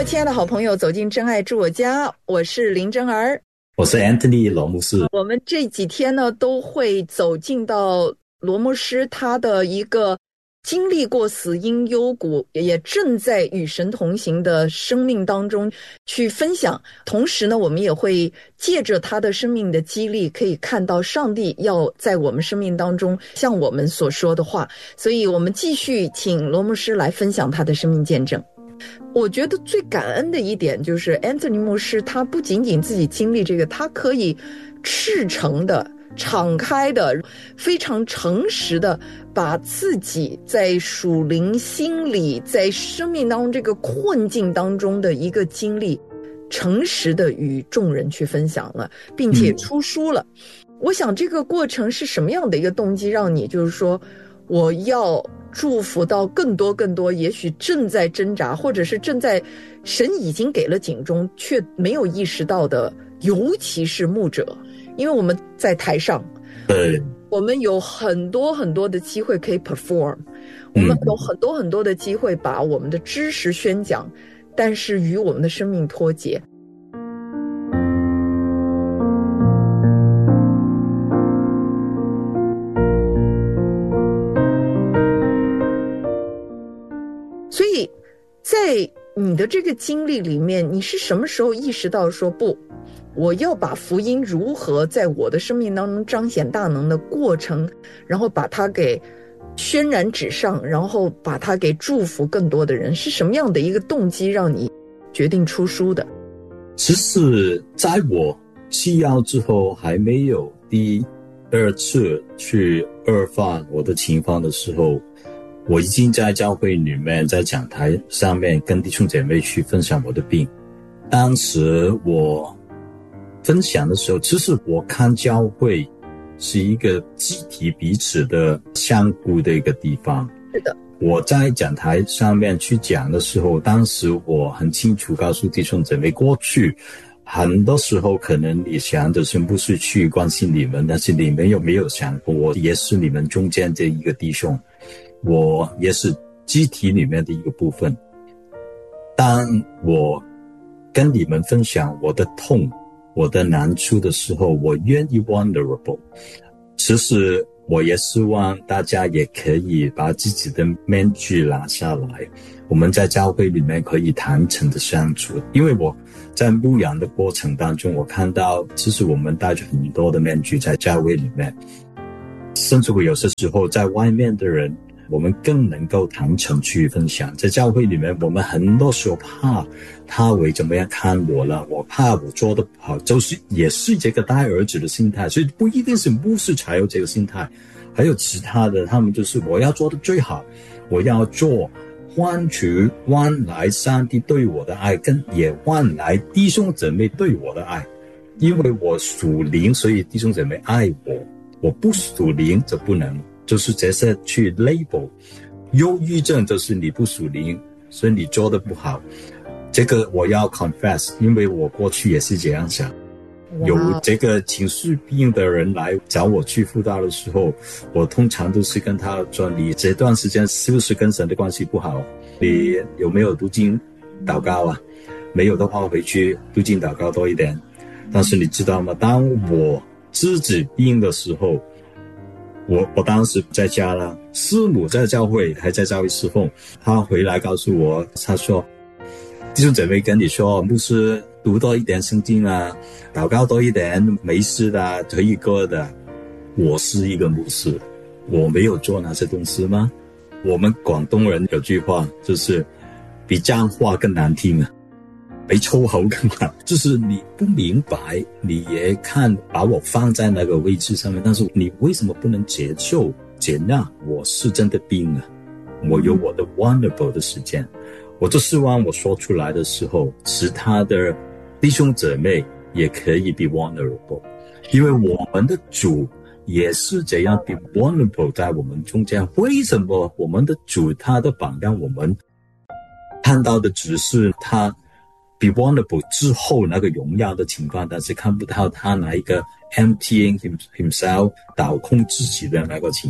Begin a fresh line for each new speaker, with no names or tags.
亲爱的好朋友，走进真爱住我家，我是林真儿，
我是 Anthony 罗牧师。
我们这几天呢都会走进到罗牧师他的一个经历过死荫幽谷，也正在与神同行的生命当中去分享。同时呢，我们也会借着他的生命的激励，可以看到上帝要在我们生命当中向我们所说的话。所以我们继续请罗牧师来分享他的生命见证。我觉得最感恩的一点就是 Anthony 牧师他不仅仅自己经历这个，他可以赤诚的敞开的非常诚实的把自己在属灵心理在生命当中这个困境当中的一个经历诚实的与众人去分享了，并且出书了。我想这个过程是什么样的一个动机让你就是说我要祝福到更多也许正在挣扎或者是正在神已经给了警钟却没有意识到的，尤其是牧者。因为我们在台上，
对，
我们有很多的机会可以 perform， 我们有很多的机会把我们的知识宣讲，但是与我们的生命脱节。所以在你的这个经历里面，你是什么时候意识到说不，我要把福音如何在我的生命当中彰显大能的过程，然后把它给宣然纸上，然后把它给祝福更多的人，是什么样的一个动机让你决定出书的？
其实在我弃药之后还没有第二次去二发我的情况的时候，我已经在教会里面在讲台上面跟弟兄姐妹去分享我的病。当时我分享的时候，其实我看教会是一个集体彼此的相互的一个地方。
是的，
我在讲台上面去讲的时候，当时我很清楚告诉弟兄姐妹，过去很多时候可能你想的是不是去关心你们，但是你们有没有想过我也是你们中间这一个弟兄，我也是集体里面的一个部分。当我跟你们分享我的痛我的难处的时候，我愿意 vulnerable。 其实我也希望大家也可以把自己的面具拿下来，我们在教会里面可以坦诚的相处。因为我在牧养的过程当中，我看到其实我们戴着很多的面具在教会里面，甚至有些时候在外面的人我们更能够坦诚去分享。在教会里面我们很多时候怕他会怎么样看我了，我怕我做得不好，就是也是这个带儿子的心态。所以不一定是牧师才有这个心态，还有其他的，他们就是我要做得最好，我要做换取换来上帝对我的爱，跟也换来弟兄姊妹对我的爱。因为我属灵，所以弟兄姊妹爱我，我不属灵就不能，就是这些去 label。 忧郁症就是你不属灵，所以你做得不好，这个我要 confess， 因为我过去也是这样想。有这个情绪病的人来找我去辅导的时候，我通常都是跟他说，你这段时间是不是跟神的关系不好，你有没有读经祷告啊？没有的话回去读经祷告多一点。但是你知道吗，当我自己病的时候，我当时在家了，师母在教会还在教会侍奉，她回来告诉我，她说弟兄姐妹跟你说，牧师读多一点圣经啊，祷告多一点，没事的，可以过的。我是一个牧师，我没有做那些东西吗？我们广东人有句话，就是比脏话更难听啊，比粗口更难。就是你不明白，你也看把我放在那个位置上面，但是你为什么不能接受接纳我是真的病了，我有我的 vulnerable 的时间。我就希望我说出来的时候，其他的弟兄姊妹也可以 be vulnerable， 因为我们的主也是这样 be vulnerable 在我们中间。为什么我们的主他的榜样我们看到的只是他 be vulnerable 之后那个荣耀的情况，但是看不到他那一个 emptying himself 倒空自己的那个情